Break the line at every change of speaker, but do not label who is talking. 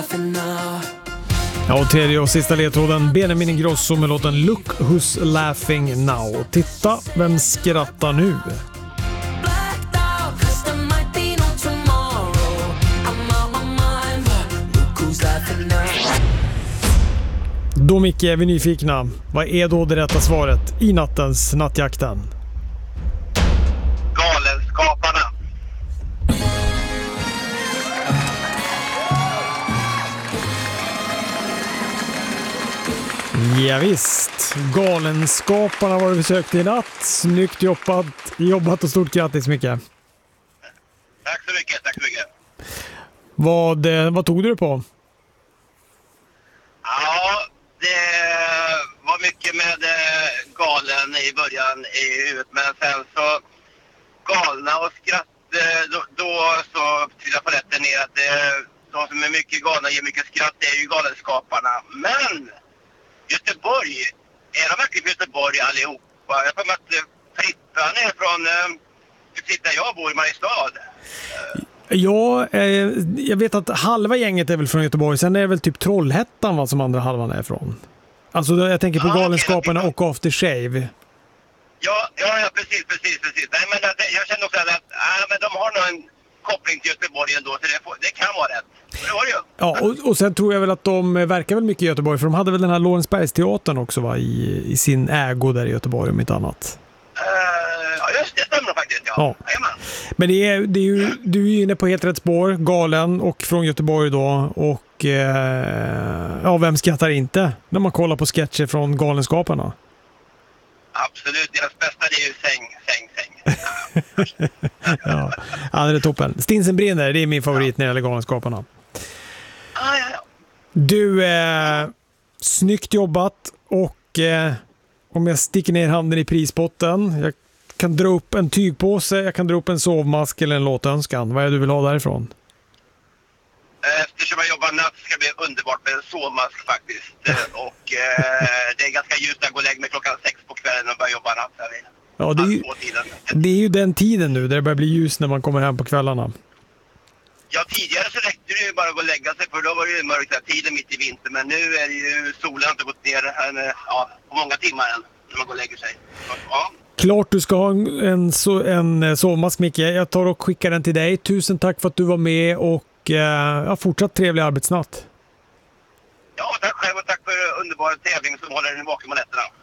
Ja, och tredje och sista ledtråden, Benjamin Ingrosso med låten Look Who's Laughing Now. Titta, vem skrattar nu? Då Micke är vi nyfikna. Vad är då det rätta svaret i nattens Nattjakten?
Galenskaparna.
Ja, visst. Galenskaparna var det vi sökte i natt. Snyggt jobbat och stort grattis Micke.
Tack så mycket, tack så mycket.
Vad tog du på?
Ja, det var mycket med galen i början i huvudet, men sen så galna och skratt, då så trillade på rätten ner att de som är mycket galna ger mycket skratt, det är ju galenskaparna. Men Göteborg, är de verkligen från Göteborg allihopa? Jag får med att Frittan är från, precis där jag bor i Mariestad.
Ja, jag vet att halva gänget är väl från Göteborg. Sen är det väl typ Trollhättan vad som andra halvan är från. Alltså jag tänker på Galenskaparna och Aftershave.
Ja, precis. Nej, men jag känner också att men de har nog en koppling till Göteborg ändå, så det kan vara rätt. Det var det ju.
Ja, och sen tror jag väl att de verkar väl mycket i Göteborg, för de hade väl den här Lorensbergsteatern också va, i sin ägo där i Göteborg om inte annat.
Ja, just det stämmer faktiskt. Ja.
Men du är ju inne på helt rätt spår, galen och från Göteborg då, och vem skrattar inte när man kollar på sketcher från Galenskaparna?
Absolut, deras bästa är ju säng.
Ja, det är toppen. Stinsen brinner, det är min favorit när det gäller Galenskaparna.
Ja.
Du, snyggt jobbat, och om jag sticker ner handen i prispotten, jag kan dra upp en tygpåse, jag kan dra upp en sovmask eller en låtönskan. Vad är det du vill ha därifrån?
Eftersom jag jobbar natt ska det bli underbart med en sovmask faktiskt. Och det är ganska ljust när jag går och lägger mig klockan 6 på kvällen och börjar jobba natt.
Ja, det är ju den tiden nu där det börjar bli ljus när man kommer hem på kvällarna.
Ja, tidigare så räckte det ju bara att gå och lägga sig, för då var det ju mörkt där tiden mitt i vinter. Men nu är det ju, solen har inte gått ner på många timmar än när man går och lägger sig. Så, ja.
Klart du ska ha en sovmask, Micke. Jag tar och skickar den till dig. Tusen tack för att du var med, och fortsatt trevlig arbetsnatt.
Ja, tack själv och tack för underbar tävling som håller den vaken på nätterna.